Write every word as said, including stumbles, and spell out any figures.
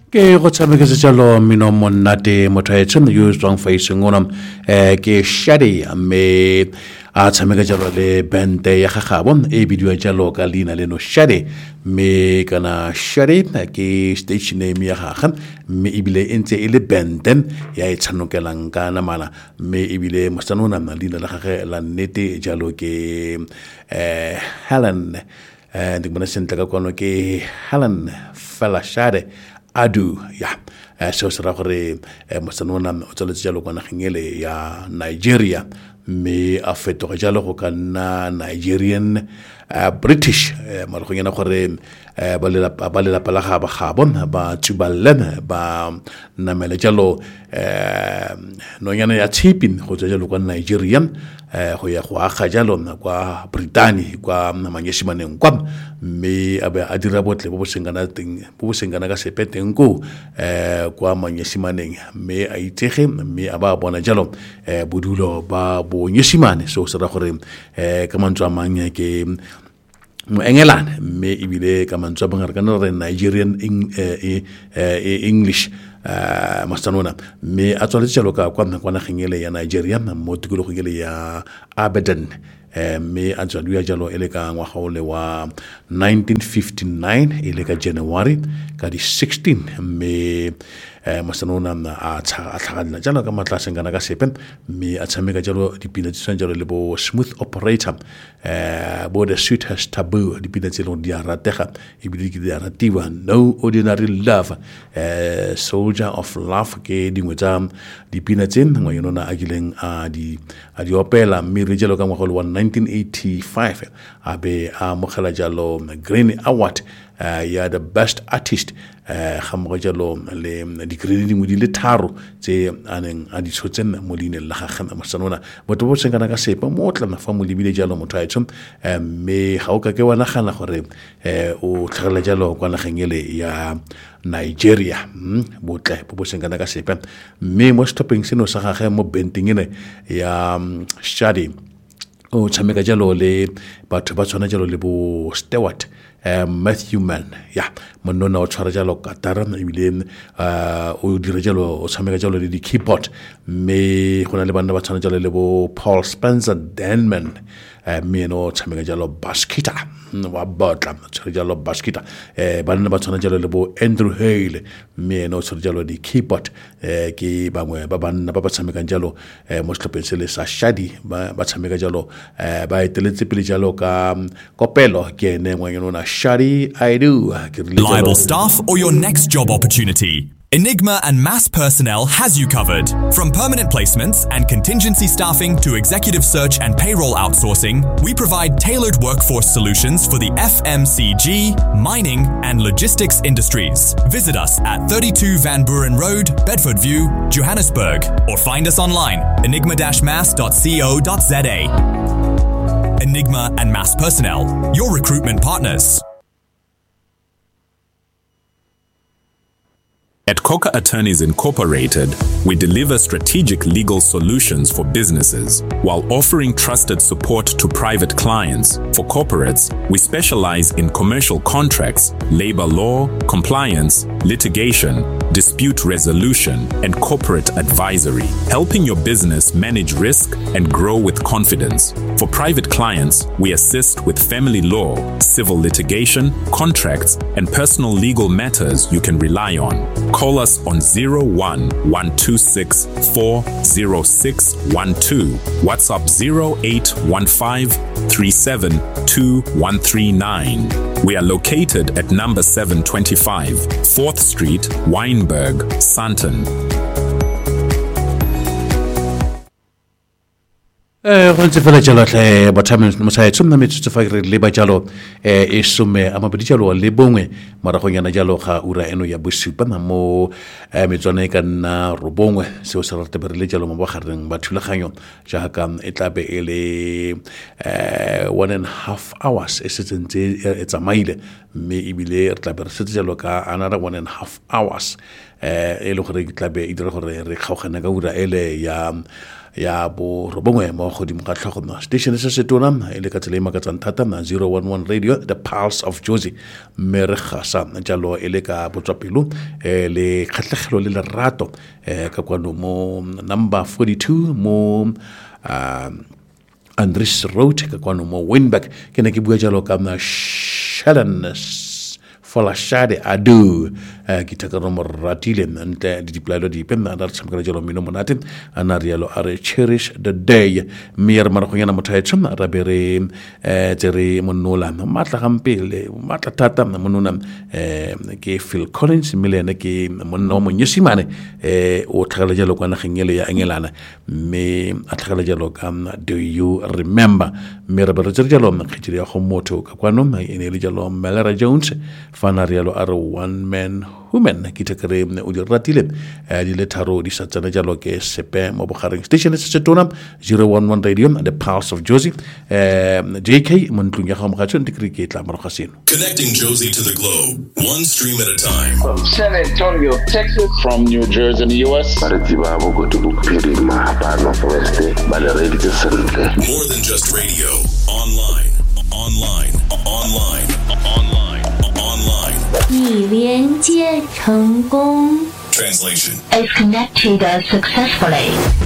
ke go tshameka se jalo mino monate motho a tsena yo tswang facing ona eh ke Shadi me a tshameka jalo le band ya gagabo e bidiwa jalo ka lina le no Shadi me kana Shadi ke stage name ya gaga me ibile ntse e le band ya e tsanokelang kana mala me ibile mosanona na lina la gagwe la nnete jalo ke eh Helen eh ndimana sentla ka kono ke Helen fela Shadi adu ya yeah. So sera gore mosanona o tsholetse jalo kwa nagengele ya Nigeria me a fetoga jalo go kana Nigerian uh, British mara go yena gore ba le ba le la pala ga ba gabon ba tsuballen ba namele jalo eh no yana ya tipin go jalo kwa Nigerian go ya go aga jalo kwa Brittany kwa manyesimane kwa me abe a dira botle bo sengana teng bo sengana ka sepeteng go eh kwa manyesimane me a itege me aba bona jalo eh bodulo ba bonyesimane so sera gore eh ka mantswa manya ke mo England me ibile ka mantswa bangar kana re Nigerian English uh mastanona me a tswaletse jalo ka kwa kwa nagengele ya Nigeria mo tikologo ngele ya Abadan eh me a tswalwa jalo ele ka ngwagole wa nineteen fifty-nine ele ka January ka di sixteen me eh masanona a tlhagalla jalo ka matlaseng kana ka sepen me a tshameka jalo dipina tse jalo le bo Smooth Operator eh bo the Sweet Has Taboo dipina tse lo di aratega e bi di aratiwa No Ordinary Love eh Soldier of Love ke dingwe tsa dipina tse ngwa yona a gileng a di a di opela me re jalo ka ngwagole wa nineteen eighty-five abe a mogela jalo Grammy Award uh, ya the best artist uh, gamgo jalo le di credit mo di le tharo tse aneng a di tshotsen mo line la gagana mosanona botho bo tsengana ka sepa mo tla na fa mo libile jalo motho a etso me ga o ka ke wa nagana gore eh o tlhagela jalo kwa nagengele ya Nigeria botle bo bo sengana ka sepa me mo stopping seno sa gagwe mo benting ene ya Shadi o tshameka jalo le batho ba tswana jalo le bo Stewart um, Matthew Mann ya yeah. Monona o tshwara jalo ka tara ibile uh, o dira jalo o tshameka jalo le di keyboard me gona le bana ba tswana jalo le bo Paul Spencer Denman uh, me no tshameka jalo bass guitar wa botla tswara jalo bass guitar eh bana ba tswana jalo le bo Andrew Hale me no tswara jalo di keyboard eh ke bangwe ba bana ba ba tshameka jalo eh mo tlhopetsele sa Shadi ba ba tshameka jalo eh ba eteletse pele jalo ka kopelo ke ene ngwa yona Shadi I do Reliable staff or your next job opportunity, Enigma and Mass Personnel has you covered. From permanent placements and contingency staffing to executive search and payroll outsourcing, we provide tailored workforce solutions for the F M C G, mining and logistics industries. Visit us at thirty-two Van Buren Road, Bedford View, Johannesburg, or find us online enigma dash mass dot co dot z a. Enigma and Mass Personnel, your recruitment partners. At Coca Attorneys Incorporated, we deliver strategic legal solutions for businesses while offering trusted support to private clients. For corporates, we specialize in commercial contracts, labor law, compliance, litigation, dispute resolution, and corporate advisory, helping your business manage risk and grow with confidence. For private clients, we assist with family law, civil litigation, contracts, and personal legal matters you can rely on. Call us on zero one one two six four zero six one two, WhatsApp zero eight one five three seven two one three nine. We are located at number seven twenty-five, fourth Street, Wynberg, Sandton. eh go ntse fela jalo tle bathamen mo sa etsomna metsotso fa re le ba jalo eh e some a mabedi jalo le bongwe mara go nyana jalo ga ura eno ya bosupa mo eh metswana e ka nna robongwe seo se rate ba re le jalo mo bogareng ba thulaganyo jaaka e tlabe e le eh one and a half hours e setsentse e tsamaile me ibile re tlabe re setse jalo ka another one and a half hours eh e le gore tlabe e dira gore re kgaogana ka ura ele ya ya bo robongwe mo godimo ga tlhogo na station se se tona e le ka tsela e makatsang thata na zero one one radio the pulse of Jozi mme re gasa jalo e le ka botswapelo e le kgatlhegelo le lerato e ka kwano mo number forty-two mo um Andres Road ka kwano mo Winback ke ne ke bua jalo ka na Sharon Folashade adu kita ka mo ratile ntle di diplalo di penna dar samkala jalo mino monate ana rialo are cherish the day mir mar go yana mothaetsam rabere eh tere monola matla gampele matla thata monona eh ke Phil Collins milene ke monno mo nyesimane eh o tlhagala jalo kwa nagengele ya engelana me a tlhagala jalo ka do you remember me rabere jalo mo khitiri ya go motho ka kwano ene le jalo Melera Jones fana rialo are one man women kita kare o di ratile di le tharo di satsana jalo ke sepe mo bogareng station se se tona zero one one radio the pulse of Jozi J K montlung ya ga mogatso ndikri ke tla maro gaseno connecting Jozi to the globe one stream at a time from San Antonio Texas from New Jersey in the U S more than just radio online online online online online 已连接成功 Translation is connected successfully